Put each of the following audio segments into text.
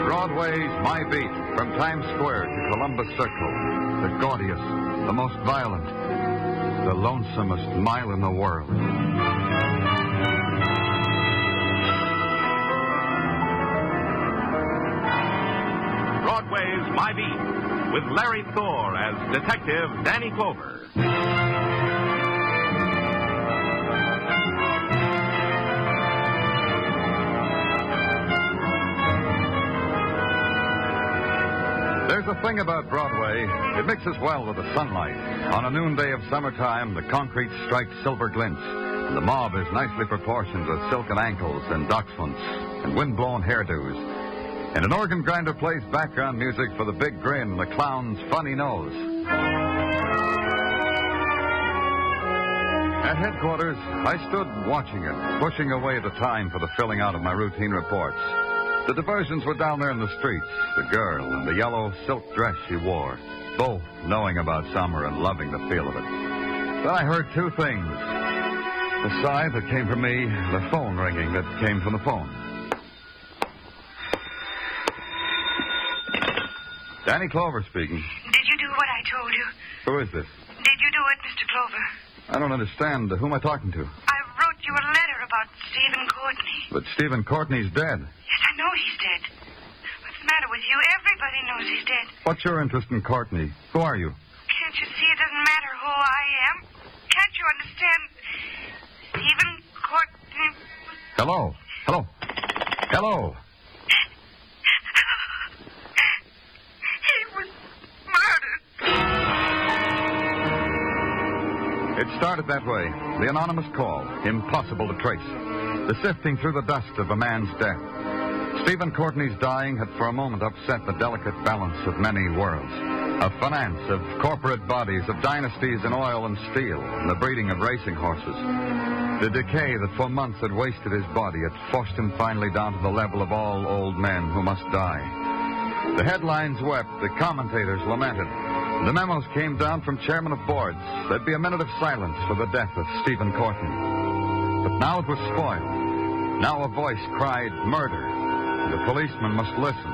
Broadway's My Beat, from Times Square to Columbus Circle, the gaudiest, the most violent, the lonesomest mile in the world. Broadway's My Beat, with Larry Thor as Detective Danny Clover. There's a thing about Broadway. It mixes well with the sunlight. On a noonday of summertime, the concrete strikes silver glints, and the mob is nicely proportioned with silken ankles and dachshunds and wind-blown hairdos. And an organ grinder plays background music for the big grin, the clown's funny nose. At headquarters, I stood watching it, pushing away the time for the filling out of my routine reports. The diversions were down there in the streets, the girl and the yellow silk dress she wore, both knowing about summer and loving the feel of it. Then I heard two things. The sigh that came from me, the phone ringing that came from the phone. Danny Clover speaking. Did you do what I told you? Who is this? Did you do it, Mr. Clover? I don't understand. Who am I talking to? I wrote you a letter about Stephen Courtney. But Stephen Courtney's dead. Yes, I know he's dead. What's the matter with you? Everybody knows he's dead. What's your interest in Courtney? Who are you? Can't you see it doesn't matter who I am? Can't you understand? Stephen Courtney... Hello. Hello. Hello. He was murdered. It started that way. The anonymous call, impossible to trace. The sifting through the dust of a man's death. Stephen Courtney's dying had for a moment upset the delicate balance of many worlds. Of finance, of corporate bodies, of dynasties in oil and steel, and the breeding of racing horses. The decay that for months had wasted his body had forced him finally down to the level of all old men who must die. The headlines wept, the commentators lamented. The memos came down from chairmen of boards. There'd be a minute of silence for the death of Stephen Courtney. But now it was spoiled. Now a voice cried murder. And the policeman must listen.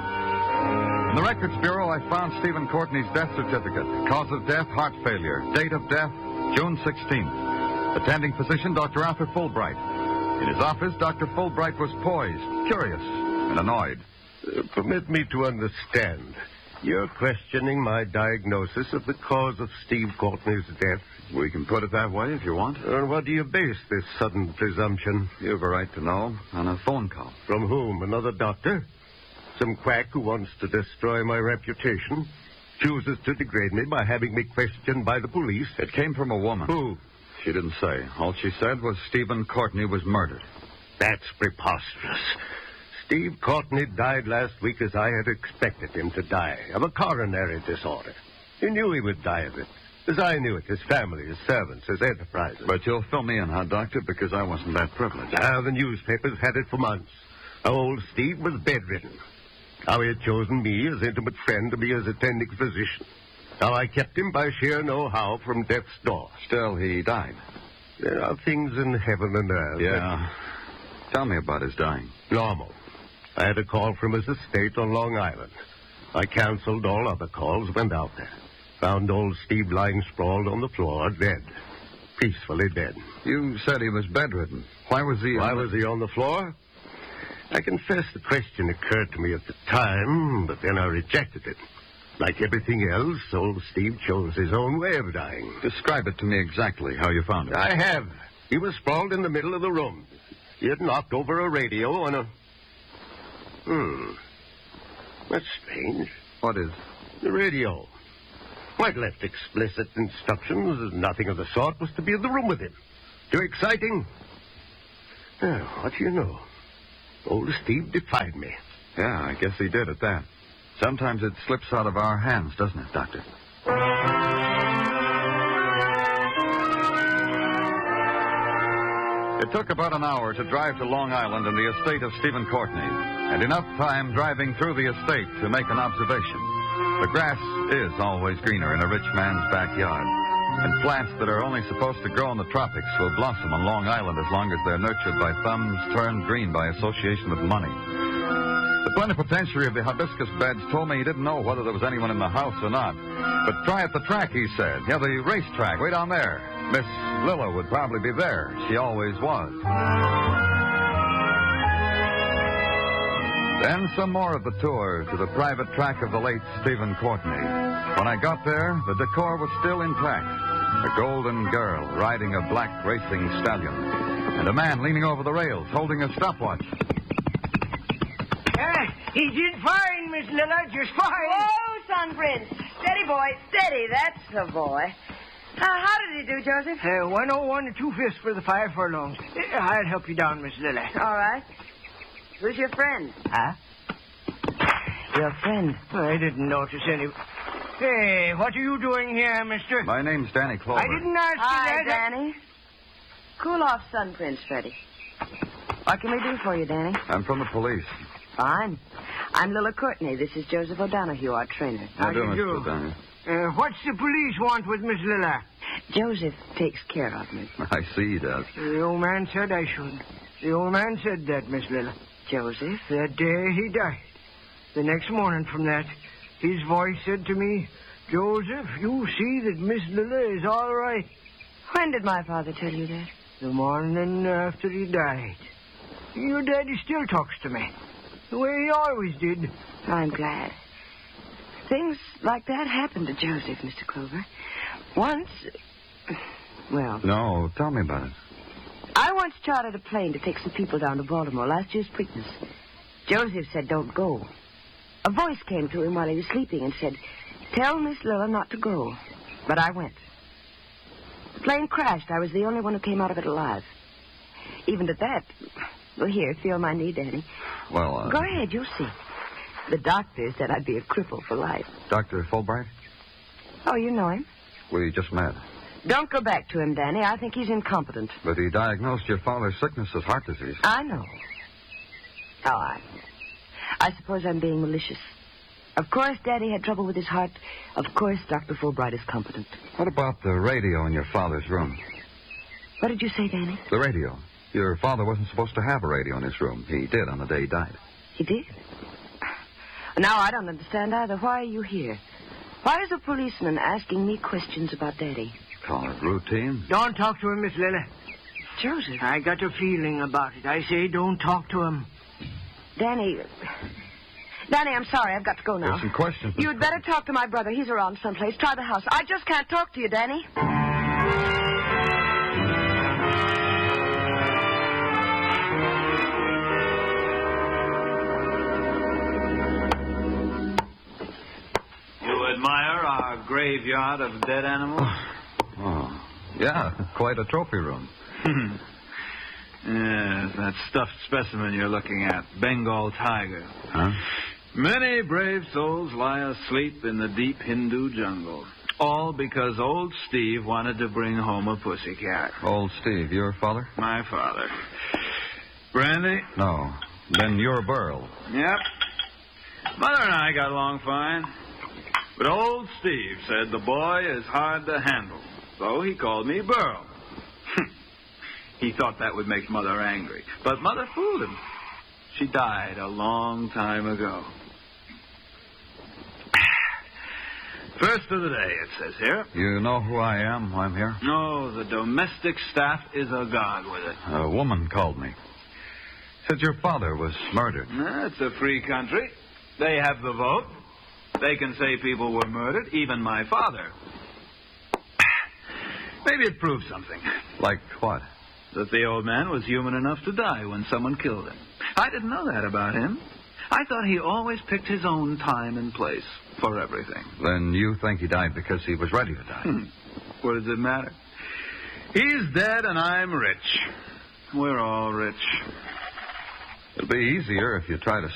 In the Records Bureau, I found Stephen Courtney's death certificate. Cause of death, heart failure. Date of death, June 16th. Attending physician, Dr. Arthur Fulbright. In his office, Dr. Fulbright was poised, curious, and annoyed. Permit me to understand. You're questioning my diagnosis of the cause of Steve Courtney's death. We can put it that way if you want. On what do you base this sudden presumption? You've a right to know. On a phone call. From whom? Another doctor? Some quack who wants to destroy my reputation? Chooses to degrade me by having me questioned by the police? It came from a woman. Who? She didn't say. All she said was Stephen Courtney was murdered. That's preposterous. Steve Courtney died last week as I had expected him to die, of a coronary disorder. He knew he would die of it, as I knew it, his family, his servants, his enterprises. But you'll fill me in, huh, Doctor, because I wasn't that privileged. Now, the newspapers had it for months. How old Steve was bedridden. How he had chosen me as intimate friend to be his attending physician. How I kept him by sheer know-how from death's door. Still, he died. There are things in heaven and earth. Yeah. Tell me about his dying. Normal. I had a call from his estate on Long Island. I canceled all other calls, went out there. Found old Steve lying sprawled on the floor, dead. Peacefully dead. You said he was bedridden. Why was he... Why was he on the floor? I confess the question occurred to me at the time, but then I rejected it. Like everything else, old Steve chose his own way of dying. Describe it to me exactly, how you found it. I have. He was sprawled in the middle of the room. He had knocked over a radio on a... That's strange. What is? The radio. I'd left explicit instructions. Nothing of the sort was to be in the room with him. Too exciting? Well, what do you know? Old Steve defied me. Yeah, I guess he did at that. Sometimes it slips out of our hands, doesn't it, Doctor? It took about an hour to drive to Long Island and the estate of Stephen Courtney, and enough time driving through the estate to make an observation. The grass is always greener in a rich man's backyard, and plants that are only supposed to grow in the tropics will blossom on Long Island as long as they're nurtured by thumbs turned green by association with money. The plenipotentiary of the hibiscus beds told me he didn't know whether there was anyone in the house or not. But try at the track, he said. Yeah, the racetrack, way down there. Miss Lilla would probably be there. She always was. Then some more of the tour to the private track of the late Stephen Courtney. When I got there, the decor was still intact. A golden girl riding a black racing stallion. And a man leaning over the rails holding a stopwatch. He did fine, Miss Lilla, just fine. Oh, Sun Prince. Steady, boy, steady. That's the boy. How did he do, Joseph? 101 2/5 for the 5 furlongs. I'll help you down, Miss Lilla. All right. Who's your friend? Huh? Your friend. I didn't notice any. Hey, what are you doing here, mister? My name's Danny Clover. I didn't ask you Hi, that. Danny. Cool off, Sun Prince, Freddie. What can we do for you, Danny? I'm from the police. Fine. I'm Lilla Courtney. This is Joseph O'Donohue, our trainer. How do, do you Mr. do? Danny? What's the police want with Miss Lilla? Joseph takes care of me. I see he does. The old man said I should. The old man said that, Miss Lilla. Joseph? That day he died. The next morning from that, his voice said to me, Joseph, you see that Miss Lilla is all right. When did my father tell you that? The morning after he died. Your daddy still talks to me. The way he always did. I'm glad. Things like that happen to Joseph, Mr. Clover. Once... Well... No, tell me about it. I once chartered a plane to take some people down to Baltimore last year's Preakness. Joseph said, don't go. A voice came to him while he was sleeping and said, tell Miss Lilla not to go. But I went. The plane crashed. I was the only one who came out of it alive. Even at that... Well, here, feel my knee, Danny. Well, Go ahead, you'll see. The doctor said I'd be a cripple for life. Dr. Fulbright? Oh, you know him? We just met. Don't go back to him, Danny. I think he's incompetent. But he diagnosed your father's sickness as heart disease. I know. Oh, I suppose I'm being malicious. Of course, Daddy had trouble with his heart. Of course, Dr. Fulbright is competent. What about the radio in your father's room? What did you say, Danny? The radio. Your father wasn't supposed to have a radio in his room. He did on the day he died. He did? Now, I don't understand either. Why are you here? Why is a policeman asking me questions about Daddy? Call it routine. Don't talk to him, Miss Lilla. Joseph. I got a feeling about it. I say don't talk to him. Danny, I'm sorry. I've got to go now. There's some questions. You'd better talk to my brother. He's around someplace. Try the house. I just can't talk to you, Danny. Admire our graveyard of dead animals? Oh, yeah, quite a trophy room. Yes, that stuffed specimen you're looking at, Bengal tiger. Huh? Many brave souls lie asleep in the deep Hindu jungle, all because old Steve wanted to bring home a pussycat. Old Steve, your father? My father. Brandy? No. Then you're Burl. Yep. Mother and I got along fine. But old Steve said the boy is hard to handle, so he called me Burl. He thought that would make Mother angry, but Mother fooled him. She died a long time ago. First of the day, it says here. You know who I am, why I'm here? No, the domestic staff is agog with it. A woman called me. Said your father was murdered. It's a free country. They have the vote. They can say people were murdered, even my father. Maybe it proves something. Like what? That the old man was human enough to die when someone killed him. I didn't know that about him. I thought he always picked his own time and place for everything. Then you think he died because he was ready to die? What does it matter? He's dead and I'm rich. We're all rich. It'll be easier if you try to